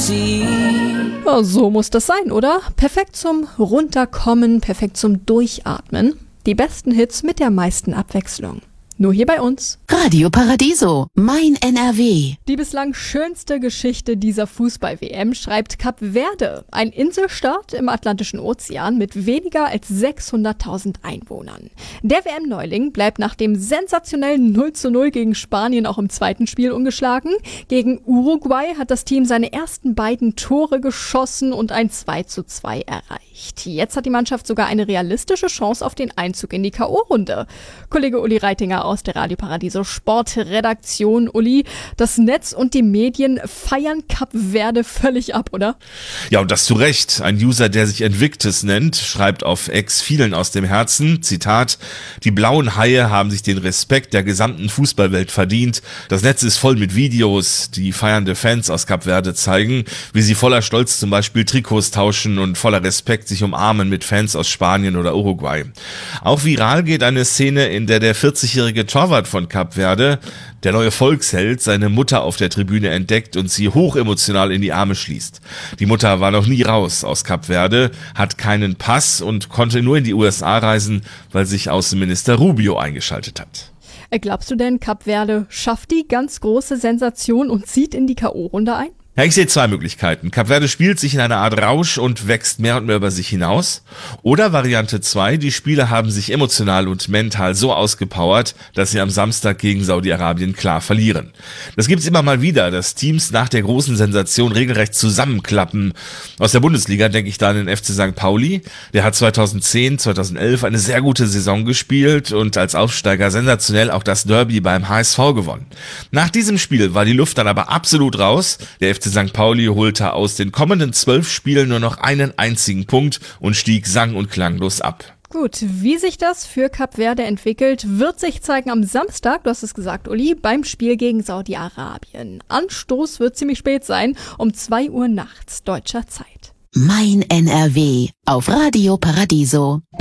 Ja, so muss das sein, oder? Perfekt zum Runterkommen, perfekt zum Durchatmen. Die besten Hits mit der meisten Abwechslung. Nur hier bei uns. Radio Paradiso, mein NRW. Die bislang schönste Geschichte dieser Fußball-WM schreibt Kap Verde, ein Inselstaat im Atlantischen Ozean mit weniger als 600.000 Einwohnern. Der WM-Neuling bleibt nach dem sensationellen 0:0 gegen Spanien auch im zweiten Spiel ungeschlagen. Gegen Uruguay hat das Team seine ersten beiden Tore geschossen und ein 2:2 erreicht. Jetzt hat die Mannschaft sogar eine realistische Chance auf den Einzug in die K.O.-Runde. Kollege Uli Reitinger aus der Radio Paradiso Sportredaktion. Uli, das Netz und die Medien feiern Kap Verde völlig ab, oder? Ja, und das zu Recht. Ein User, der sich Invictus nennt, schreibt auf X vielen aus dem Herzen, Zitat, die blauen Haie haben sich den Respekt der gesamten Fußballwelt verdient. Das Netz ist voll mit Videos, die feiernde Fans aus Kap Verde zeigen, wie sie voller Stolz zum Beispiel Trikots tauschen und voller Respekt sich umarmen mit Fans aus Spanien oder Uruguay. Auch viral geht eine Szene, in der der 40-jährige Torwart von Kap Verde, der neue Volksheld, seine Mutter auf der Tribüne entdeckt und sie hochemotional in die Arme schließt. Die Mutter war noch nie raus aus Kap Verde, hat keinen Pass und konnte nur in die USA reisen, weil sich Außenminister Rubio eingeschaltet hat. Glaubst du denn, Kap Verde schafft die ganz große Sensation und zieht in die K.O.-Runde ein? Ja, ich sehe zwei Möglichkeiten. Kap Verde spielt sich in einer Art Rausch und wächst mehr und mehr über sich hinaus. Oder Variante 2, die Spieler haben sich emotional und mental so ausgepowert, dass sie am Samstag gegen Saudi-Arabien klar verlieren. Das gibt's immer mal wieder, dass Teams nach der großen Sensation regelrecht zusammenklappen. Aus der Bundesliga denke ich da an den FC St. Pauli. Der hat 2010, 2011 eine sehr gute Saison gespielt und als Aufsteiger sensationell auch das Derby beim HSV gewonnen. Nach diesem Spiel war die Luft dann aber absolut raus. Der FC St. Pauli holte aus den kommenden 12 Spielen nur noch einen einzigen Punkt und stieg sang- und klanglos ab. Gut, wie sich das für Kap Verde entwickelt, wird sich zeigen am Samstag, du hast es gesagt, Uli, beim Spiel gegen Saudi-Arabien. Anstoß wird ziemlich spät sein, um 2 Uhr nachts deutscher Zeit. Mein NRW auf Radio Paradiso.